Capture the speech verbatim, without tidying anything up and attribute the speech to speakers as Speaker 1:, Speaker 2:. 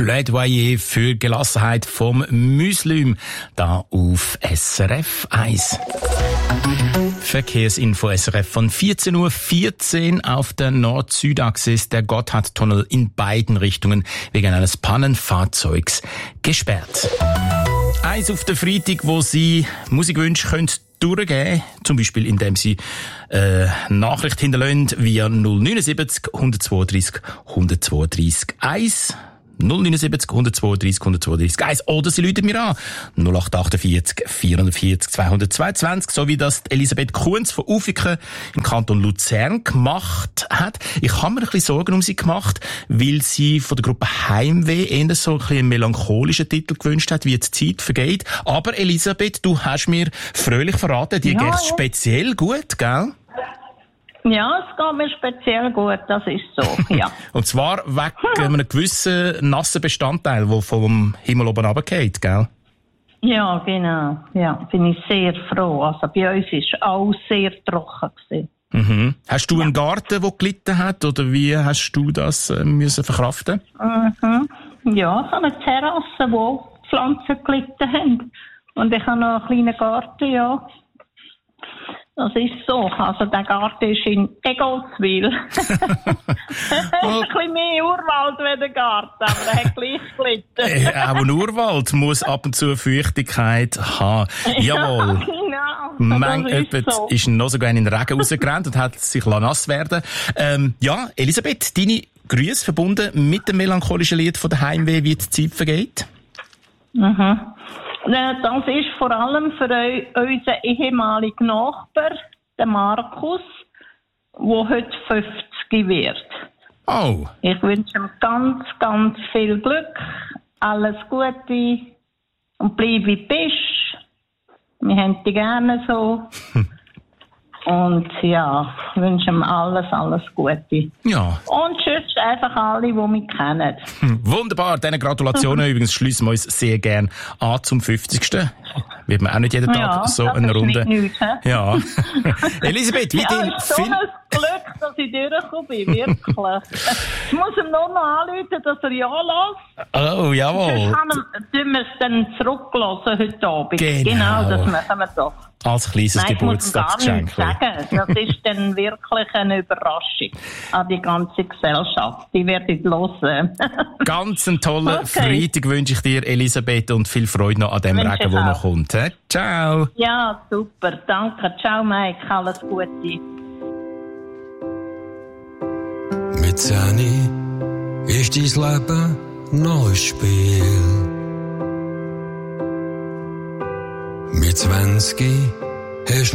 Speaker 1: Plädoyer für Gelassenheit vom Muslim, da auf S R F eins. Verkehrsinfo S R F von vierzehn Uhr vierzehn auf der Nord-Süd-Achse ist der Gotthardtunnel in beiden Richtungen wegen eines Pannenfahrzeugs gesperrt. Eins auf der Freitag, wo Sie Musikwünsche können durchgeben, zum Beispiel indem Sie äh, Nachricht hinterlassen via null neun sieben null eins zwei drei eins zwei drei eins. null neun sieben null eins zwei drei eins zwei drei eins. Oder Sie rufen mir an. null acht acht vier vier vier zwei zwei zwei, so wie das Elisabeth Kunz von Ufiken im Kanton Luzern gemacht hat. Ich habe mir ein bisschen Sorgen um sie gemacht, weil sie von der Gruppe Heimweh eher so ein bisschen einen melancholischen Titel gewünscht hat, wie die Zeit vergeht. Aber Elisabeth, du hast mir fröhlich verraten, dir
Speaker 2: ja,
Speaker 1: geht's
Speaker 2: ja.
Speaker 1: speziell gut, gell?
Speaker 2: Ja, es geht mir speziell gut, das ist so, ja.
Speaker 1: Und zwar wegen einem gewissen nassen Bestandteil, der vom Himmel oben runtergeht, gell?
Speaker 2: Ja, genau. Ja, bin ich sehr froh. Also bei uns war alles sehr trocken gewesen.
Speaker 1: Mhm. Hast du ja. einen Garten, der gelitten hat, oder wie hast du das äh, müssen verkraften?
Speaker 2: Mhm. Ja, ich habe eine Terrasse, wo Pflanzen gelitten haben. Und ich habe noch einen kleinen Garten, ja. Das ist so. Also der Garten ist in Egolswil. Es ist ein bisschen mehr Urwald wie der Garten, aber er hat gleich gelitten.
Speaker 1: äh, auch ein Urwald muss ab und zu Feuchtigkeit haben. Jawohl.
Speaker 2: Ja, genau.
Speaker 1: Mang jemand
Speaker 2: so.
Speaker 1: ist noch sogar in den Regen rausgerannt und hat sich nass werden ähm, Ja, Elisabeth, deine Grüße verbunden mit dem melancholischen Lied von der Heimweh, wie die Zeit vergeht.
Speaker 2: Mhm. Das ist vor allem für unseren ehemaligen Nachbar, den Markus, der heute fünfzig wird.
Speaker 1: Oh.
Speaker 2: Ich wünsche ihm ganz, ganz viel Glück, alles Gute und bleib wie du bist. Wir haben dich gerne so. Und ja, ich wünsche ihm alles, alles Gute.
Speaker 1: Ja.
Speaker 2: Und tschüss einfach alle, die mich kennen.
Speaker 1: Hm, wunderbar, diese Gratulationen übrigens schließen wir uns sehr gern an zum fünfzigsten Wird man auch nicht jeden Tag
Speaker 2: ja,
Speaker 1: so eine Runde.
Speaker 2: Nicht,
Speaker 1: ja. Elisabeth, wie
Speaker 2: ja,
Speaker 1: denn?
Speaker 2: Es ist so ein Glück, dass ich durchgekommen bin, wirklich. Ich muss ihm nur noch anrufen, dass er ja lässt.
Speaker 1: Oh, jawohl.
Speaker 2: Sonst tun wir es dann zurücklassen heute Abend.
Speaker 1: Genau.
Speaker 2: Genau, das machen wir doch.
Speaker 1: Als kleines
Speaker 2: Nein,
Speaker 1: Geburtstagsgeschenk.
Speaker 2: Ich muss gar nichts sagen. Das ist dann wirklich eine Überraschung an die ganze Gesellschaft. Die werde ich hören.
Speaker 1: Ganz einen tollen okay. Freitag wünsche ich dir, Elisabeth, und viel Freude noch an dem
Speaker 2: wünsche
Speaker 1: Regen, der noch kommt. He? Ciao.
Speaker 2: Ja, super. Danke. Ciao, Mike. Alles Gute.
Speaker 3: Mit zehn ist dein Leben noch ein Spiel. Mit zwanzig hast